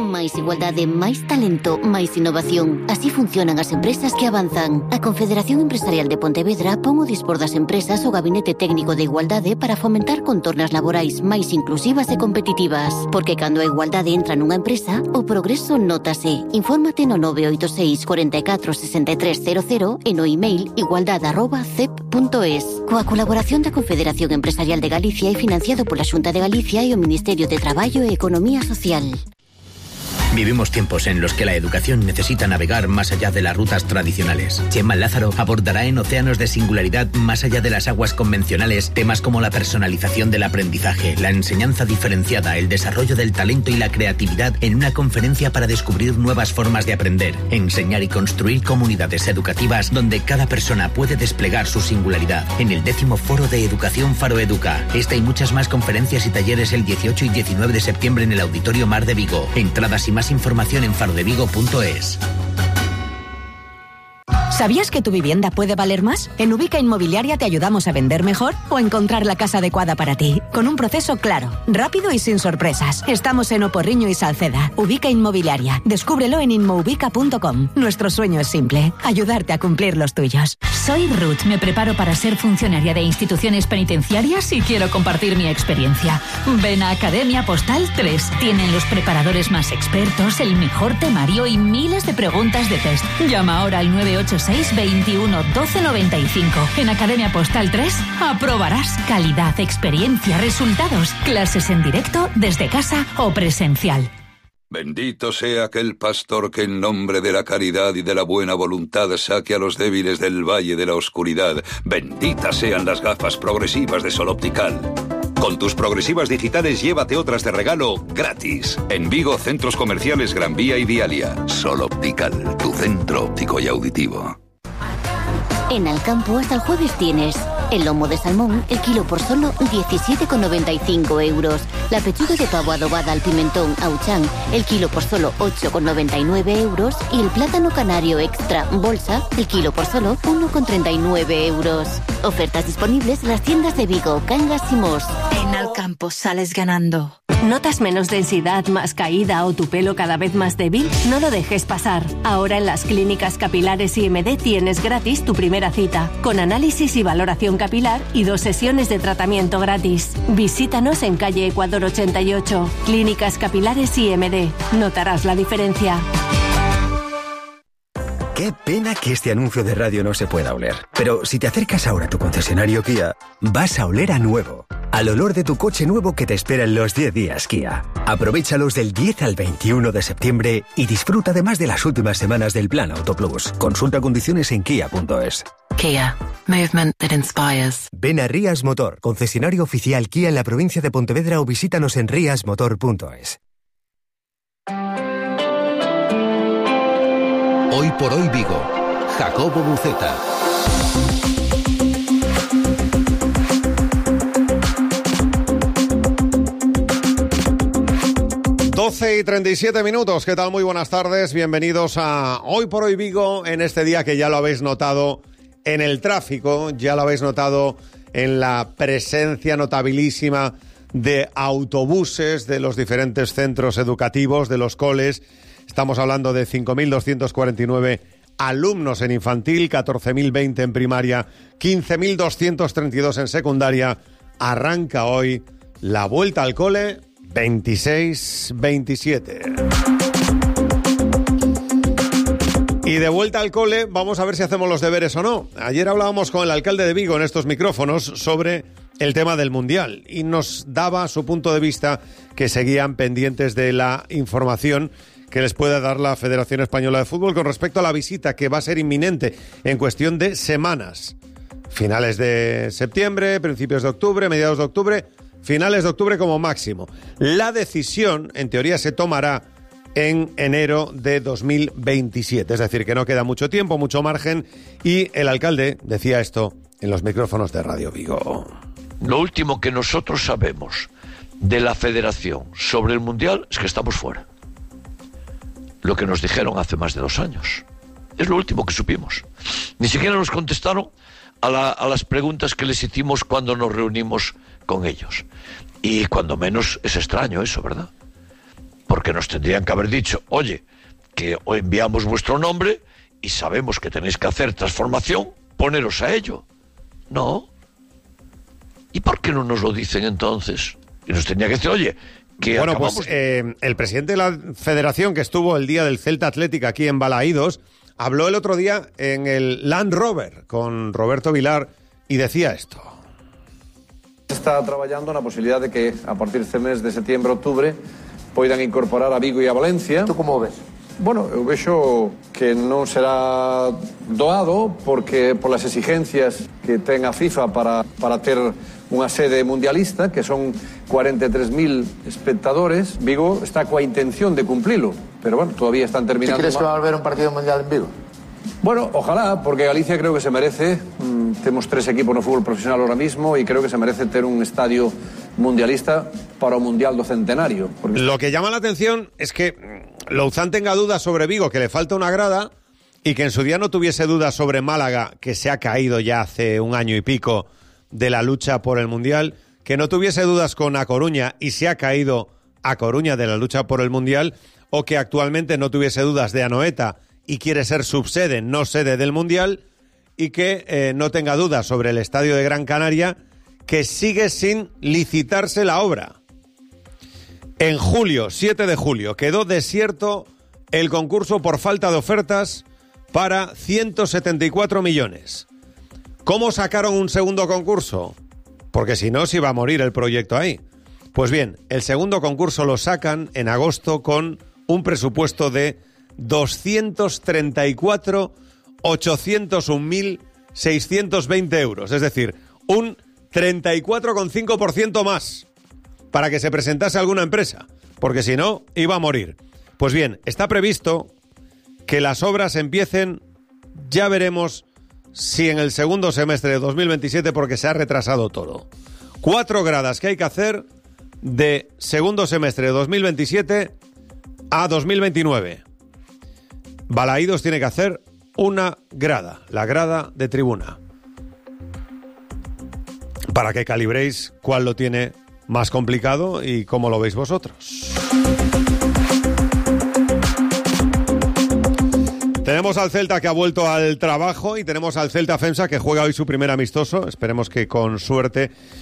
Máis igualdade, máis talento, máis innovación. Así funcionan as empresas que avanzan. A Confederación Empresarial de Pontevedra pon o dispor das empresas o Gabinete Técnico de Igualdade para fomentar contornas laborais máis inclusivas e competitivas. Porque cando a igualdade entra nunha empresa, o progreso nótase. Infórmate no 986 44 6300 e no email igualdade@cep.es. Coa colaboración da Confederación Empresarial de Galicia e financiado pola Xunta de Galicia e o Ministerio de Traballo e Economía Social. Vivimos tiempos en los que la educación necesita navegar más allá de las rutas tradicionales. Chema Lázaro abordará en Océanos de Singularidad, más allá de las aguas convencionales, temas como la personalización del aprendizaje, la enseñanza diferenciada, el desarrollo del talento y la creatividad en una conferencia para descubrir nuevas formas de aprender, enseñar y construir comunidades educativas donde cada persona puede desplegar su singularidad. En el 10º Foro de Educación Faro Educa. Esta y muchas más conferencias y talleres el 18 y 19 de septiembre en el Auditorio Mar de Vigo. Entradas y más información en farodevigo.es. ¿Sabías que tu vivienda puede valer más? En Ubica Inmobiliaria te ayudamos a vender mejor o encontrar la casa adecuada para ti, con un proceso claro, rápido y sin sorpresas. Estamos en Oporriño y Salceda. Ubica Inmobiliaria. Descúbrelo en inmoubica.com. Nuestro sueño es simple, ayudarte a cumplir los tuyos. Soy Ruth, me preparo para ser funcionaria de instituciones penitenciarias y quiero compartir mi experiencia. Ven a Academia Postal 3. Tienen los preparadores más expertos, el mejor temario y miles de preguntas de test. Llama ahora al 986 21 12 95. En Academia Postal 3 aprobarás calidad, experiencia, resultados, clases en directo, desde casa o presencial. Bendito sea aquel pastor que en nombre de la caridad y de la buena voluntad saque a los débiles del valle de la oscuridad. Benditas sean las gafas progresivas de Sol Optical. Con tus progresivas digitales llévate otras de regalo gratis. En Vigo, centros comerciales Gran Vía y Vialia. Sol Optical, tu centro óptico y auditivo. En Alcampo hasta el jueves tienes el lomo de salmón, el kilo por solo 17,95 euros. La pechuga de pavo adobada al pimentón Auchan, el kilo por solo 8,99 euros. Y el plátano canario extra bolsa, el kilo por solo 1,39 euros. Ofertas disponibles en las tiendas de Vigo, Cangas y Mos. En Alcampo sales ganando. ¿Notas menos densidad, más caída o tu pelo cada vez más débil? No lo dejes pasar. Ahora en las clínicas capilares IMD tienes gratis tu primera cita, con análisis y valoración capilar y 2 sesiones de tratamiento gratis. Visítanos en calle Ecuador 88. Clínicas Capilares IMD. Notarás la diferencia. Qué pena que este anuncio de radio no se pueda oler. Pero si te acercas ahora a tu concesionario Kia, vas a oler a nuevo. Al olor de tu coche nuevo que te espera en los 10 días Kia. Aprovéchalos del 10 al 21 de septiembre y disfruta además de las últimas semanas del Plan Auto Plus. Consulta condiciones en kia.es. Kia. Movement that inspires. Ven a Rías Motor, concesionario oficial Kia en la provincia de Pontevedra, o visítanos en riasmotor.es. Hoy por hoy Vigo. Jacobo Buceta. Doce y 37 minutos. ¿Qué tal? Muy buenas tardes. Bienvenidos a Hoy por hoy Vigo, en este día que ya lo habéis notado en el tráfico, ya lo habéis notado en la presencia notabilísima de autobuses de los diferentes centros educativos, de los coles. Estamos hablando de 5.249 alumnos en infantil, 14.020 en primaria, 15.232 en secundaria. Arranca hoy la vuelta al cole 26-27. Y de vuelta al cole, vamos a ver si hacemos los deberes o no. Ayer hablábamos con el alcalde de Vigo en estos micrófonos sobre el tema del Mundial y nos daba su punto de vista, que seguían pendientes de la información que les pueda dar la Federación Española de Fútbol con respecto a la visita que va a ser inminente en cuestión de semanas. Finales de septiembre, principios de octubre, mediados de octubre, finales de octubre como máximo. La decisión, en teoría, se tomará en enero de 2027. Es decir, que no queda mucho tiempo, mucho margen. Y el alcalde decía esto en los micrófonos de Radio Vigo. Lo último que nosotros sabemos de la Federación sobre el Mundial es que estamos fuera. Lo que nos dijeron hace más de 2 años. Es lo último que supimos. Ni siquiera nos contestaron a las preguntas que les hicimos cuando nos reunimos con ellos. Y cuando menos es extraño eso, ¿verdad? Porque nos tendrían que haber dicho, oye, que hoy enviamos vuestro nombre y sabemos que tenéis que hacer transformación, poneros a ello. No. ¿Y por qué no nos lo dicen entonces? Y nos tendría que decir, oye, que bueno, acabamos... pues el presidente de la federación, que estuvo el día del Celta Athletic aquí en Balaídos, habló el otro día en el Land Rover con Roberto Vilar y decía esto. Está traballando na posibilidade de que a partir deste mes de setembro, outubro poidan incorporar a Vigo e a Valencia. Tú como ves? Bueno, eu vexo que non será doado porque polas exigencias que ten a FIFA para ter unha sede mundialista, que son 43.000 espectadores, Vigo está coa intención de cumplilo, pero bueno, todavía están terminando... ¿Tú crees que va a haber un partido mundial en Vigo? Bueno, ojalá, porque Galicia creo que se merece, tenemos 3 equipos no fútbol profesional ahora mismo y creo que se merece ter un estadio mundialista para o Mundial do Centenario. Porque... Lo que llama la atención es que Louzán tenga dudas sobre Vigo, que le falta una grada, y que en su día no tuviese dudas sobre Málaga, que se ha caído ya hace un año y pico de la lucha por el Mundial, que no tuviese dudas con A Coruña y se ha caído A Coruña de la lucha por el Mundial, o que actualmente no tuviese dudas de Anoeta y quiere ser subsede, no sede del Mundial, y que no tenga dudas sobre el estadio de Gran Canaria, que sigue sin licitarse la obra. En julio, 7 de julio, quedó desierto el concurso por falta de ofertas para 174 millones. ¿Cómo sacaron un segundo concurso? Porque si no, se iba a morir el proyecto ahí. Pues bien, el segundo concurso lo sacan en agosto con un presupuesto de 234.801.620 euros, es decir, un 34,5% más para que se presentase alguna empresa, porque si no, iba a morir. Pues bien, está previsto que las obras empiecen, ya veremos si en el segundo semestre de 2027, porque se ha retrasado todo. 4 gradas que hay que hacer de segundo semestre de 2027 a 2029. Balaídos tiene que hacer una grada, la grada de tribuna, para que calibréis cuál lo tiene más complicado y cómo lo veis vosotros. Tenemos al Celta que ha vuelto al trabajo y tenemos al Celta FEMSA que juega hoy su primer amistoso, esperemos que con suerte,